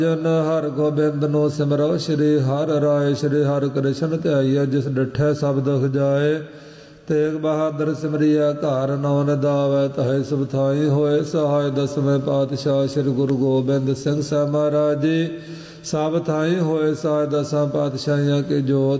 ਜਨ ਹਰ ਗੋਬਿੰਦ ਨੂੰ ਸਿਮਰੋ, ਸ਼੍ਰੀ ਹਰਿ ਰਾਏ ਸ਼੍ਰੀ ਹਰਿ ਕ੍ਰਿਸ਼ਨ ਧਿਆਈਐ। ਜਿਸ ਡਿਠੈ ਸਭ ਦੁਖ ਜਾਏ, ਤੇਗ ਬਹਾਦਰ ਸਿਮਰਿਐ। ਘਰ ਨੌ ਨਿਦਾਵੈ ਤਹੈ ਸਭ ਥਾਈ, ਹੋਏ ਸਹਾਇ ਦਸਵੇਂ ਪਾਤਸ਼ਾਹ ਸ੍ਰੀ ਗੁਰੂ ਗੋਬਿੰਦ ਸਿੰਘ ਸਾਹਿਬ ਮਹਾਰਾਜ ਜੀ। ਸਭ ਥਾਈ ਹੋਏ ਸਹਾਇ ਦਸਾਂ ਪਾਤਸ਼ਾਹੀਆਂ ਕੀ ਜੋਤ।